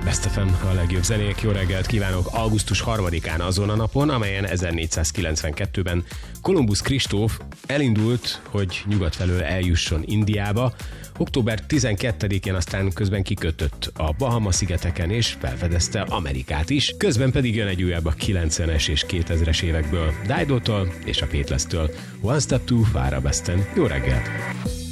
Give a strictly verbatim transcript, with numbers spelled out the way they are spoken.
Best ef em, a legjobb zenék. Jó reggelt kívánok! augusztus harmadikán, azon a napon, amelyen ezernégyszázkilencvenkettőben Kolumbusz Kristóf elindult, hogy nyugat felől eljusson Indiába. október tizenkettedikén aztán közben kikötött a Bahama-szigeteken és felfedezte Amerikát is. Közben pedig jön egy újabb a kilencvenes és kétezres évekből, Dido-tól és a Beatles-től. One Step Too Far a Besten. Jó reggelt!